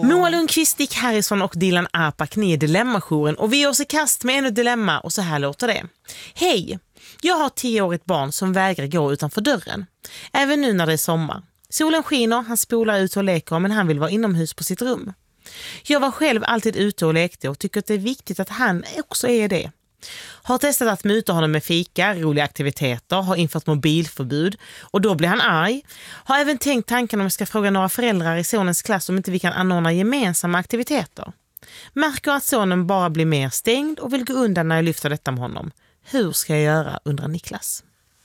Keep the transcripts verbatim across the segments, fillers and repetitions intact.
Moa Lundqvist, Dick Harrison och Dylan Apak, ni är Dilemma-jouren och vi är oss i kast med ännu ett dilemma och så här låter det. Hej, jag har tioårigt barn som vägrar gå utanför dörren. Även nu när det är sommar. Solen skiner, han spolar ut och leker men han vill vara inomhus på sitt rum. Jag var själv alltid ute och lekte och tycker att det är viktigt att han också är det. Har testat att muta honom med fika, roliga aktiviteter, har infört mobilförbud och då blir han arg. Har även tänkt tanken om jag ska fråga några föräldrar i sonens klass om inte vi kan anordna gemensamma aktiviteter. Märker att sonen bara blir mer stängd och vill gå undan när jag lyfter detta med honom. Hur ska jag göra, undrar Niklas.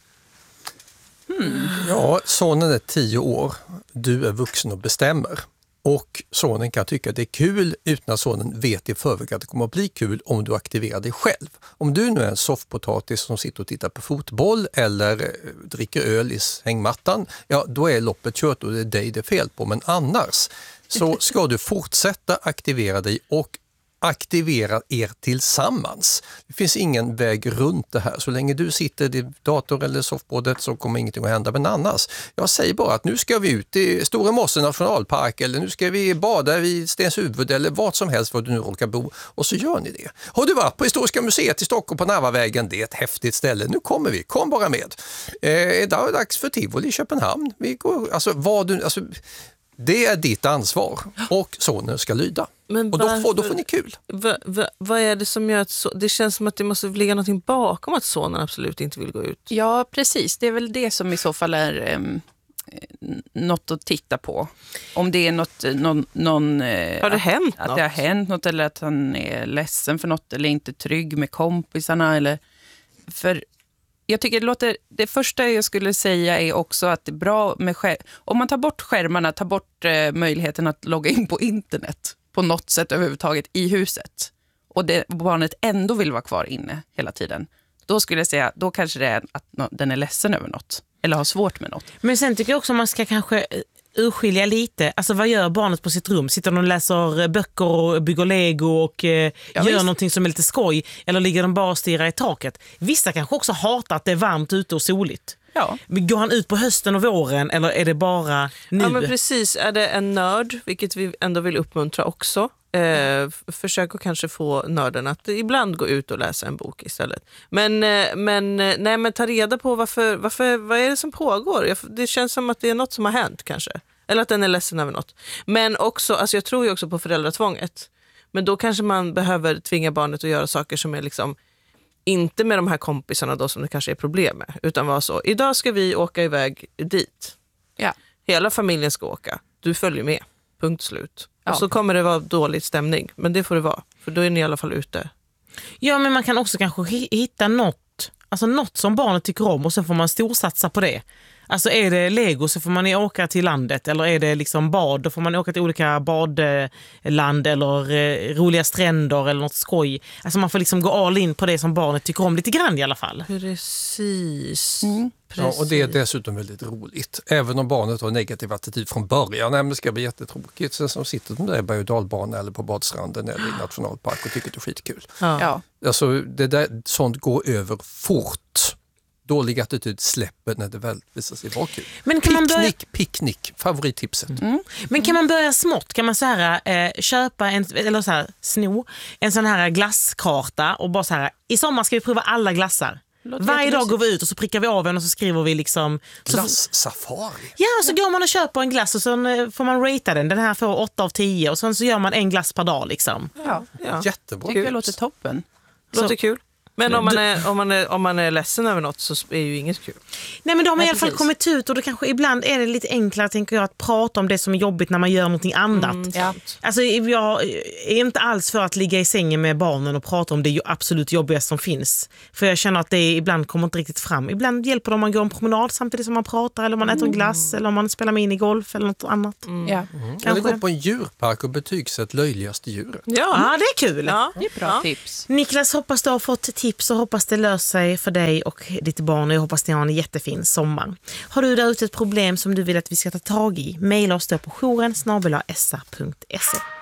Hmm. Ja, sonen är tio år. Du är vuxen och bestämmer. Och sonen kan tycka att det är kul utan att sonen vet i förväg att det kommer att bli kul om du aktiverar dig själv. Om du nu är en soffpotatis som sitter och tittar på fotboll eller dricker öl i hängmattan, ja då är loppet kört och det är dig det är fel på. Men annars så ska du fortsätta aktivera dig och aktivera er tillsammans. Det finns ingen väg runt det här. Så länge du sitter i dator eller soffbordet så kommer ingenting att hända. Men annars, jag säger bara att nu ska vi ut i Stora Mossen nationalpark eller nu ska vi bada vid Stenshuvud eller vart som helst var du nu råkar bo. Och så gör ni det. Har du varit på Historiska museet i Stockholm på Narvavägen? Det är ett häftigt ställe. Nu kommer vi. Kom bara med. Eh, det är dags för Tivoli i Köpenhamn. Vi går, alltså, vad du, alltså, det är ditt ansvar och sonen ska lyda. Men och då får, då får ni kul. Va, va, vad är det som gör att så, det känns som att det måste ligga någonting bakom att sonen absolut inte vill gå ut? Ja, precis. Det är väl det som i så fall är um, något att titta på. Om det är något, någon, någon, har det att, hänt att något? det har hänt något eller att han är ledsen för något eller inte trygg med kompisarna. Eller, för jag tycker det låter, det första jag skulle säga är också att det är bra med skär, om man tar bort skärmarna, tar bort eh, möjligheten att logga in på internet på något sätt överhuvudtaget i huset och det, barnet ändå vill vara kvar inne hela tiden, då skulle jag säga, då kanske det är att no, den är ledsen över något eller har svårt med något. Men sen tycker jag också man ska kanske urskilja lite, alltså vad gör barnet på sitt rum? Sitter de och läser böcker och bygger Lego och eh, ja, gör visst. Någonting som är lite skoj eller ligger de bara och stirrar i taket? Vissa kanske också hatar att det är varmt ute och soligt. Ja. Går han ut på hösten och våren eller är det bara nu? Ja men precis, är det en nörd, vilket vi ändå vill uppmuntra också. Eh, försök att kanske få nörden att ibland gå ut och läsa en bok istället. Men, eh, men, nej, men ta reda på varför, varför, vad är det som pågår? Jag, det känns som att det är något som har hänt kanske. Eller att den är ledsen över något. Men också, alltså jag tror ju också på föräldratvånget. Men då kanske man behöver tvinga barnet att göra saker som är liksom inte med de här kompisarna då som det kanske är problem med. Utan vara så, idag ska vi åka iväg dit. Ja. Hela familjen ska åka. Du följer med. Punkt slut. Ja. Och så kommer det vara dålig stämning. Men det får det vara. För då är ni i alla fall ute. Ja, men man kan också kanske hitta något. Alltså något som barnet tycker om. Och sen får man storsatsa på det. Alltså är det Lego så får man åka till landet. Eller är det liksom bad, då får man åka till olika badland. Eller eh, roliga stränder eller något skoj. Alltså man får liksom gå all in på det som barnet tycker om lite grann i alla fall. Precis. Mm. Ja, och det är dessutom väldigt roligt. Även om barnet har negativ attityd från början. Nej, men det ska bli jättetråkigt. Sen så sitter de där i berg- och dalbanan eller på badstranden eller i nationalpark och tycker det är skitkul. Ja. Alltså, det där, sånt går över fort. Dålig attityd släpper när det väl visar sig vara kul. Men kan picknick, man börja... picknick, favorittipset. Mm. Mm. Men kan man börja smått? Kan man så här, eh, köpa en, eller så här, sno en sån här glasskarta och bara så här, i sommar ska vi prova alla glassar. Låt Varje dag går vi ut och så prickar vi av en och så skriver vi liksom... Glass-safari? Ja, och så går man och köper en glass och så får man ratea den. Den här får åtta av tio och sen så gör man en glass per dag liksom. Ja, ja. Jättebra. Det låter toppen. Låter så kul. Men om man, är, om, man är, om man är ledsen över något så är ju inget kul. Nej, men de har Nej, i alla fall kommit ut och då kanske ibland är det lite enklare, tänker jag, att prata om det som är jobbigt när man gör någonting annat. Mm, ja. Alltså jag är inte alls för att ligga i sängen med barnen och prata om det absolut jobbigaste som finns. För jag känner att det ibland kommer inte riktigt fram. Ibland hjälper det om man går en promenad samtidigt som man pratar eller om man äter en glass eller om man spelar minigolf eller något annat. Mm. Ja. Mm. Eller gå på en djurpark och betygsätta löjligaste djur. Ja. ja, det är kul. Ja, det är bra ja. tips. Niklas, hoppas du har fått tips och hoppas det löser sig för dig och ditt barn och jag hoppas ni har en jättefin sommar. Har du där ute ett problem som du vill att vi ska ta tag i? Maila oss då på jouren snabel-a s a punkt se.